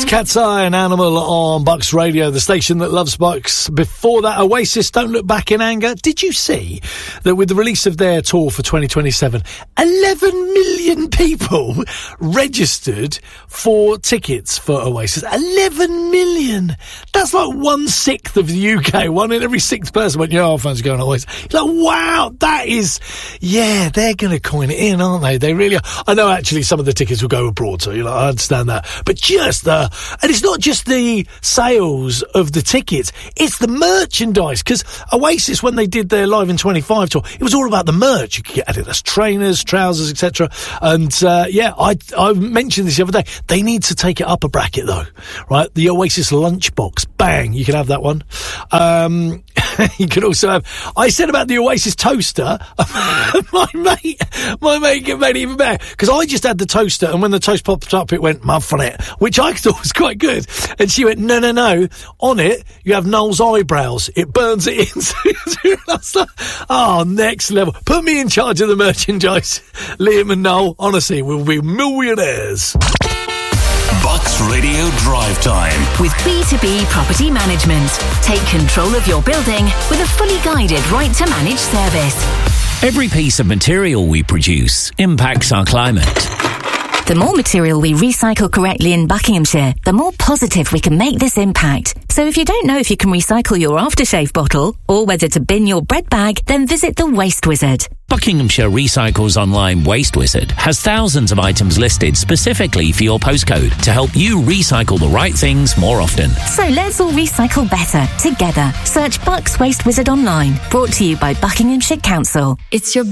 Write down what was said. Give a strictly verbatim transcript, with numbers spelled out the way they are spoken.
Cat's Eye, an Animal on Bucks Radio, the station that loves Bucks. Before that, Oasis, Don't Look Back in Anger. Did you see that with the release of their tour for twenty twenty-seven, eleven million people registered for tickets for Oasis? eleven million! That's like one-sixth of the U K. One in every sixth person went, yeah, our fans are going to Oasis. You're like, wow, that is... Yeah, they're going to coin it in, aren't they? They really are. I know, actually, some of the tickets will go abroad, so you're like, I understand that. But just the... And it's not just the sales of the tickets, it's the merchandise. Because Oasis, when they did their Live in twenty-five tour, it was all about the merch. You could get Adidas trainers, trousers, et cetera. And, uh, yeah, I, I mentioned this the other day. They need to take it up a bracket, though, right? The Oasis lunchbox. Bang, you can have that one. Um, you can also have... I said about the Oasis toaster, my mate, my mate made it even better. Because I just had the toaster, and when the toast popped up, it went muffin it, which I thought was quite good. And she went, no, no, no. On it, you have Noel's eyebrows. It burns it in. Like, oh, next level. Put me in charge of the merchandise, Liam and Noel. Honestly, we'll be millionaires. Bucks Radio Drive Time with B two B Property Management. Take control of your building with a fully guided right to manage service. Every piece of material we produce impacts our climate. The more material we recycle correctly in Buckinghamshire, the more positive we can make this impact. So if you don't know if you can recycle your aftershave bottle or whether to bin your bread bag, then visit the Waste Wizard. Buckinghamshire Recycles Online Waste Wizard has thousands of items listed specifically for your postcode to help you recycle the right things more often. So let's all recycle better together. Search Bucks Waste Wizard online. Brought to you by Buckinghamshire Council. It's your